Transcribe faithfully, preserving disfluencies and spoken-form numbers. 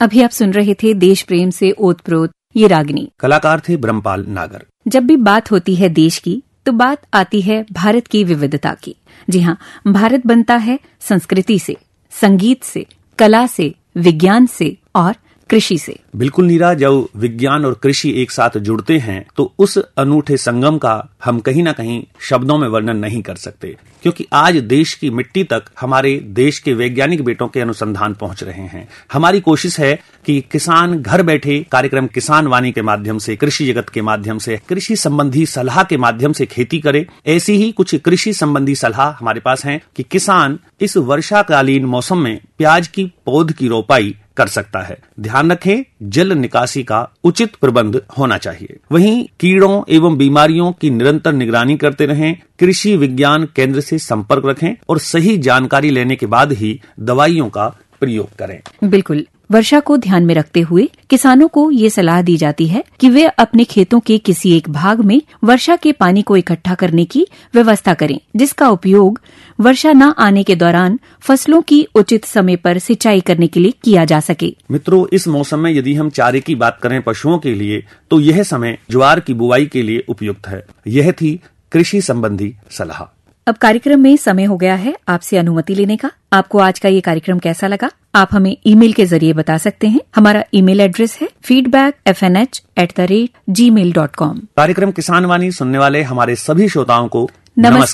अभी आप सुन रहे थे देश प्रेम से ओतप्रोत ये रागिनी। कलाकार थे ब्रह्मपाल नागर। जब भी बात होती है देश की तो बात आती है भारत की विविधता की। जी हाँ, भारत बनता है संस्कृति से, संगीत से, कला से, विज्ञान से और कृषि से। बिल्कुल नीरा, जब विज्ञान और कृषि एक साथ जुड़ते हैं तो उस अनूठे संगम का हम कहीं ना कहीं शब्दों में वर्णन नहीं कर सकते, क्योंकि आज देश की मिट्टी तक हमारे देश के वैज्ञानिक बेटों के अनुसंधान पहुंच रहे हैं। हमारी कोशिश है कि किसान घर बैठे कार्यक्रम किसान वाणी के माध्यम से, कृषि जगत के माध्यम से, कृषि संबंधी सलाह के माध्यम से खेती करे। ऐसी ही कुछ कृषि संबंधी सलाह हमारे पास है कि किसान इस वर्षाकालीन मौसम में प्याज की पौध की रोपाई कर सकता है। ध्यान रखें, जल निकासी का उचित प्रबंध होना चाहिए। वहीं कीड़ों एवं बीमारियों की निरंतर निगरानी करते रहें, कृषि विज्ञान केंद्र से संपर्क रखें और सही जानकारी लेने के बाद ही दवाइयों का प्रयोग करें। बिल्कुल, वर्षा को ध्यान में रखते हुए किसानों को ये सलाह दी जाती है कि वे अपने खेतों के किसी एक भाग में वर्षा के पानी को इकट्ठा करने की व्यवस्था करें, जिसका उपयोग वर्षा न आने के दौरान फसलों की उचित समय पर सिंचाई करने के लिए किया जा सके। मित्रों, इस मौसम में यदि हम चारे की बात करें पशुओं के लिए तो यह समय ज्वार की बुवाई के लिए उपयुक्त है। यह थी कृषि संबंधी सलाह। अब कार्यक्रम में समय हो गया है आपसे अनुमति लेने का। आपको आज का ये कार्यक्रम कैसा लगा, आप हमें ईमेल के जरिए बता सकते हैं। हमारा ईमेल एड्रेस है feedback F N H at the rate ji mail dot com. कार्यक्रम किसान वाणी सुनने वाले हमारे सभी श्रोताओं को नमस्कार।